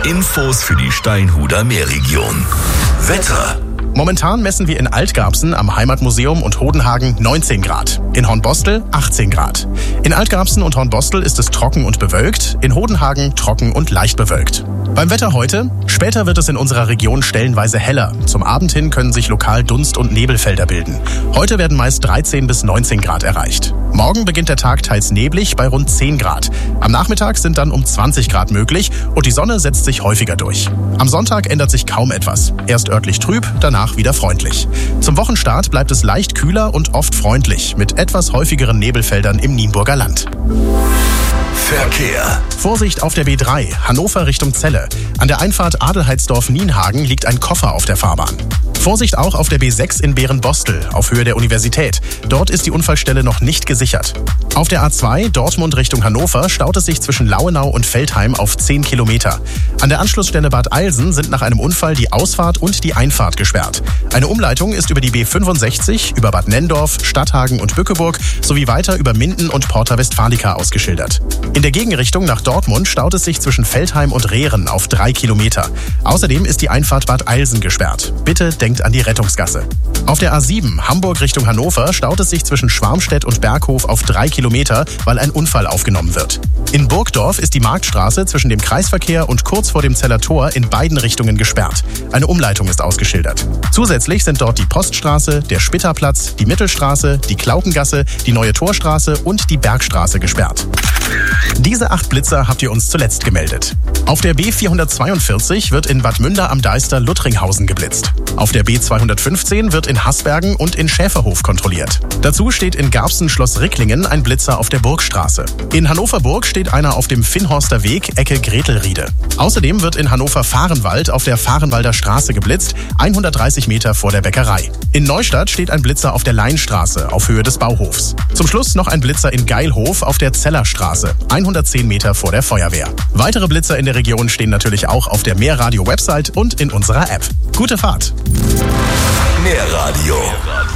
Infos für die Steinhuder Meerregion. Wetter. Momentan messen wir in Altgarbsen am Heimatmuseum und Hodenhagen 19 Grad. In Hornbostel 18 Grad. In Altgarbsen und Hornbostel ist es trocken und bewölkt, in Hodenhagen trocken und leicht bewölkt. Beim Wetter heute: Später wird es in unserer Region stellenweise heller. Zum Abend hin können sich lokal Dunst- und Nebelfelder bilden. Heute werden meist 13 bis 19 Grad erreicht. Morgen beginnt der Tag teils neblig bei rund 10 Grad. Am Nachmittag sind dann um 20 Grad möglich und die Sonne setzt sich häufiger durch. Am Sonntag ändert sich kaum etwas. Erst örtlich trüb, danach wieder freundlich. Zum Wochenstart bleibt es leicht kühler und oft freundlich, mit etwas häufigeren Nebelfeldern im Nienburger Land. Verkehr. Vorsicht auf der B3, Hannover Richtung Celle. An der Einfahrt Adelheidsdorf-Nienhagen liegt ein Koffer auf der Fahrbahn. Vorsicht auch auf der B6 in Beerenbostel, auf Höhe der Universität. Dort ist die Unfallstelle noch nicht gesichert. Auf der A2 Dortmund Richtung Hannover staut es sich zwischen Lauenau und Veltheim auf 10 Kilometer. An der Anschlussstelle Bad Eilsen sind nach einem Unfall die Ausfahrt und die Einfahrt gesperrt. Eine Umleitung ist über die B65, über Bad Nenndorf, Stadthagen und Bückeburg sowie weiter über Minden und Porta Westfalica ausgeschildert. In der Gegenrichtung nach Dortmund staut es sich zwischen Veltheim und Rehren auf 3 Kilometer. Außerdem ist die Einfahrt Bad Eilsen gesperrt. Bitte denkt an die Rettungsgasse. Auf der A7 Hamburg Richtung Hannover staut es sich zwischen Schwarmstedt und Berghof auf 3 Kilometer, weil ein Unfall aufgenommen wird. In Burgdorf ist die Marktstraße zwischen dem Kreisverkehr und kurz vor dem Zeller Tor in beiden Richtungen gesperrt. Eine Umleitung ist ausgeschildert. Zusätzlich sind dort die Poststraße, der Spitterplatz, die Mittelstraße, die Klaukengasse, die Neue Torstraße und die Bergstraße gesperrt. Diese 8 Blitzer habt ihr uns zuletzt gemeldet. Auf der B442 wird in Bad Münder am Deister Luttringhausen geblitzt. Auf der B215 wird in Haßbergen und in Schäferhof kontrolliert. Dazu steht in Garbsen Schloss Ricklingen ein Blitzer auf der Burgstraße. In Hannover-Burg steht einer auf dem Finnhorster Weg, Ecke Gretelriede. Außerdem wird in Hannover-Fahrenwald auf der Fahrenwalder Straße geblitzt, 130 Meter vor der Bäckerei. In Neustadt steht ein Blitzer auf der Leinstraße, auf Höhe des Bauhofs. Zum Schluss noch ein Blitzer in Geilhof auf der Zellerstraße, 110 Meter vor der Feuerwehr. Weitere Blitzer in der Region stehen natürlich auch auf der Meerradio-Website und in unserer App. Gute Fahrt! Meerradio.